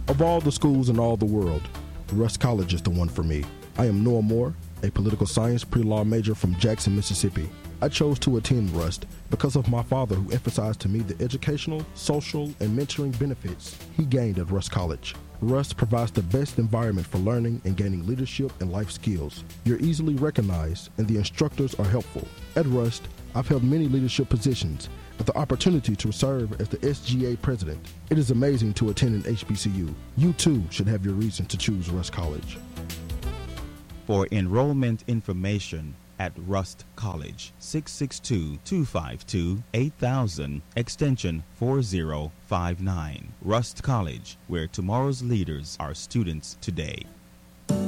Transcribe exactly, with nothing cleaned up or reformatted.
Of all the schools in all the world, Rust College is the one for me. I am Noah Moore, a political science pre-law major from Jackson, Mississippi. I chose to attend Rust because of my father, who emphasized to me the educational, social, and mentoring benefits he gained at Rust College. Rust provides the best environment for learning and gaining leadership and life skills. You're easily recognized, and the instructors are helpful. At Rust, I've held many leadership positions with the opportunity to serve as the S G A president. It is amazing to attend an H B C U. You too should have your reason to choose Rust College. For enrollment information at Rust College, six six two, two five two, eight thousand, extension four zero five nine. Rust College, where tomorrow's leaders are students today.